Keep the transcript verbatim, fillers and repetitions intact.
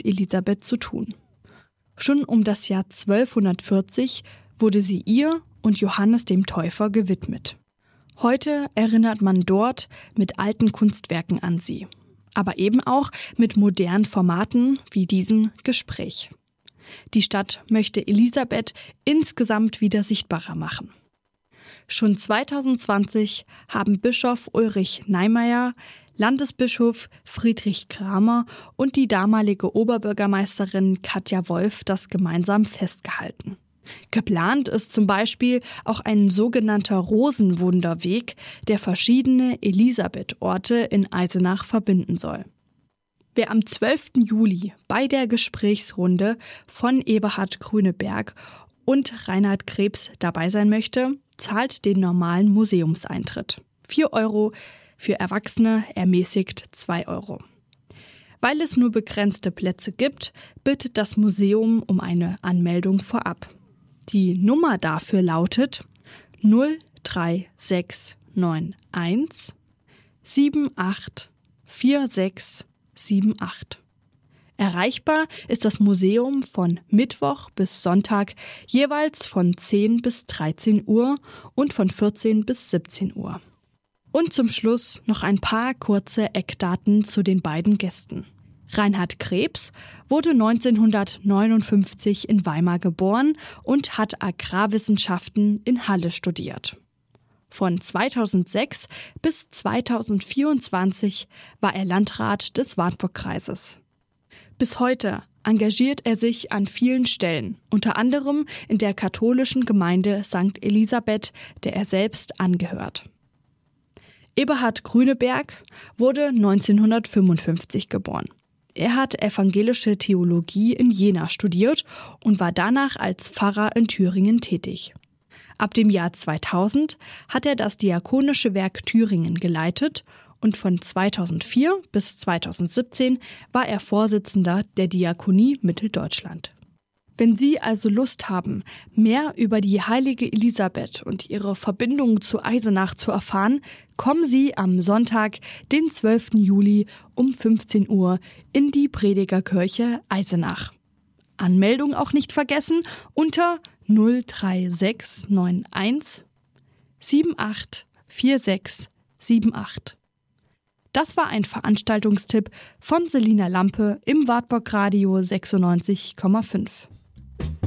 mit Elisabeth zu tun. Schon um das Jahr zwölfhundertvierzig wurde sie ihr und Johannes dem Täufer gewidmet. Heute erinnert man dort mit alten Kunstwerken an sie, aber eben auch mit modernen Formaten wie diesem Gespräch. Die Stadt möchte Elisabeth insgesamt wieder sichtbarer machen. Schon zweitausendzwanzig haben Bischof Ulrich Neimeyer, Landesbischof Friedrich Kramer und die damalige Oberbürgermeisterin Katja Wolf das gemeinsam festgehalten. Geplant ist zum Beispiel auch ein sogenannter Rosenwunderweg, der verschiedene Elisabeth-Orte in Eisenach verbinden soll. Wer am zwölften Juli bei der Gesprächsrunde von Eberhard Grüneberg und Reinhard Krebs dabei sein möchte, zahlt den normalen Museumseintritt. vier Euro, für Erwachsene ermäßigt zwei Euro. Weil es nur begrenzte Plätze gibt, bittet das Museum um eine Anmeldung vorab. Die Nummer dafür lautet null drei sechs neun eins sieben acht vier sechs sieben acht. Erreichbar ist das Museum von Mittwoch bis Sonntag jeweils von zehn bis dreizehn Uhr und von vierzehn bis siebzehn Uhr. Und zum Schluss noch ein paar kurze Eckdaten zu den beiden Gästen. Reinhard Krebs wurde neunzehnhundertneunundfünfzig in Weimar geboren und hat Agrarwissenschaften in Halle studiert. Von zweitausendsechs bis zweitausendvierundzwanzig war er Landrat des Wartburgkreises. Bis heute engagiert er sich an vielen Stellen, unter anderem in der katholischen Gemeinde Sankt Elisabeth, der er selbst angehört. Eberhard Grüneberg wurde neunzehnhundertfünfundfünfzig geboren. Er hat evangelische Theologie in Jena studiert und war danach als Pfarrer in Thüringen tätig. Ab dem Jahr zweitausend hat er das Diakonische Werk Thüringen geleitet und von zweitausendvier bis zweitausendsiebzehn war er Vorsitzender der Diakonie Mitteldeutschland. Wenn Sie also Lust haben, mehr über die heilige Elisabeth und ihre Verbindung zu Eisenach zu erfahren, kommen Sie am Sonntag, den zwölften Juli um fünfzehn Uhr in die Predigerkirche Eisenach. Anmeldung auch nicht vergessen unter null drei sechs neun eins sieben acht vier sechs sieben acht. Das war ein Veranstaltungstipp von Selina Lampe im Wartburg Radio sechsundneunzig Komma fünf.